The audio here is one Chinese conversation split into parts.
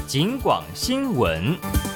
警广新闻。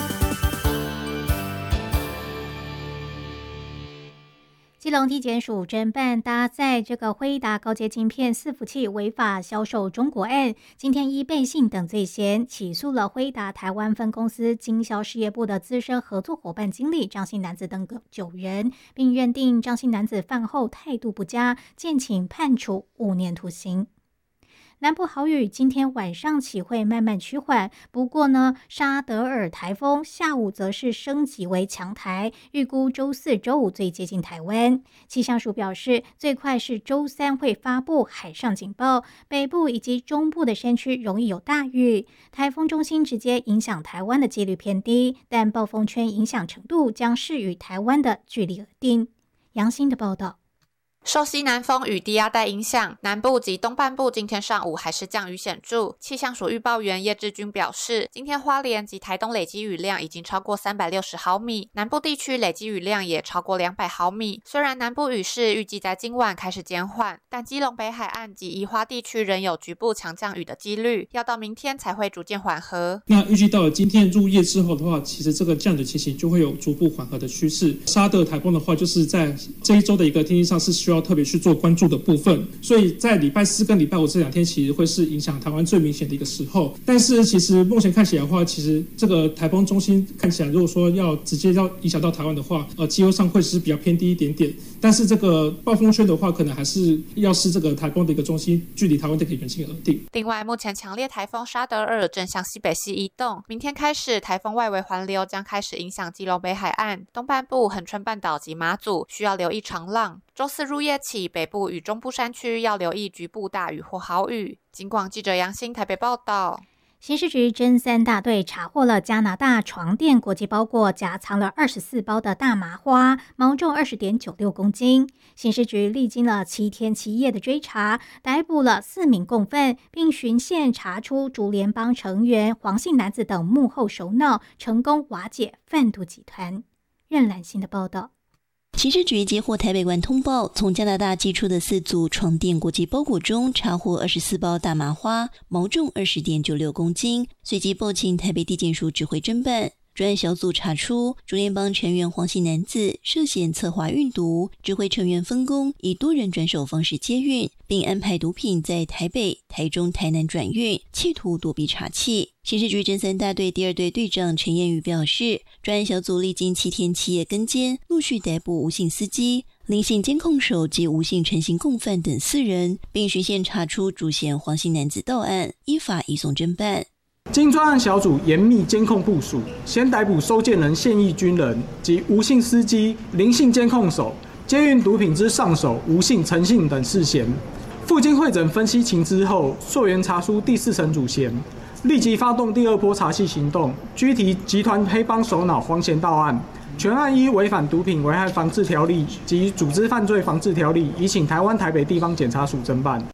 基隆地检署侦办搭载这个辉达高阶晶片伺服器违法销售中国案，今天依背信等罪嫌起诉了辉达台湾分公司经销事业部的资深合作伙伴经理张姓男子等9人，并认定张姓男子犯后态度不佳，建请判处5年徒刑。南部豪雨今天晚上起会慢慢趋缓，不过呢，沙德尔台风下午则是升级为强台，预估周4、周5最接近台湾。气象署表示，最快是周3会发布海上警报，北部以及中部的山区容易有大雨。台风中心直接影响台湾的几率偏低，但暴风圈影响程度将视与台湾的距离而定。杨欣的报道。 受西南风与低压带影响，南部及东半部今天上午还是降雨显著。气象署预报员叶志军表示，今天花莲及台东累积雨量已经超过360毫米，南部地区累积雨量也超过200毫米。虽然南部雨势预计在今晚开始减缓，但基隆北海岸及宜花地区仍有局部强降雨的几率，要到明天才会逐渐缓和。 那预计到了今天入夜之后的话，其实这个降雨的情形就会有逐步缓和的趋势。沙德台风的话，就是在这一周的一个天气上是需要特别去做关注的部分，所以在礼拜4跟礼拜5这2天其实会是影响台湾最明显的一个时候。但是其实目前看起来的话，其实这个台风中心看起来如果说要直接要影响到台湾的话，机会上会是比较偏低一点点。但是这个暴风圈的话，可能还是要是这个台风的一个中心距离台湾的一个远近而定。 另外，目前强烈台风沙德尔正向西北西移动，明天开始台风外围环流将开始影响基隆北海岸、东半部、恒春半岛及马祖，需要留意长浪。周4入夜起，北部与中部山区要留意局部大雨或豪雨。警广记者杨欣台北报道。 刑事局侦3大队查获了加拿大床垫国际包裹，夹藏了24包的大麻花，毛重20.96公斤。刑事局历经了7天7夜的追查，逮捕了4名共犯，并循线查出竹联帮成员黄姓男子等幕后首脑，成功瓦解贩毒集团。任兰心的报道。 刑事局接获台北关通报，从加拿大寄出的4组床垫国际包裹中查获24包大麻花，毛重20.96公斤，随即报请台北地检署指挥侦办。专案小组查出，竹联帮成员黄姓男子涉嫌策划运毒，指挥成员分工，以多人转手方式接运，并安排毒品在台北、台中、台南转运，企图躲避查缉。刑事局侦3大队第2队队长陈彦宇表示，专案小组历经7天7夜跟监，陆续逮捕吴姓司机、林姓监控手及吴姓陈姓共犯等4人，并循线查出主嫌黄姓男子到案，依法移送侦办。 经专案小组严密监控部署，先逮捕收件人现役军人及吴姓司机、林姓监控手，接运毒品之上手吴姓、陈姓等4嫌。附经会诊分析情资后，溯源查出第4层主嫌，立即发动第2波查缉行动，拘提集团黑帮首脑黄贤到案。全案依违反毒品危害防治条例及组织犯罪防治条例，移请台湾台北地方检察署侦办。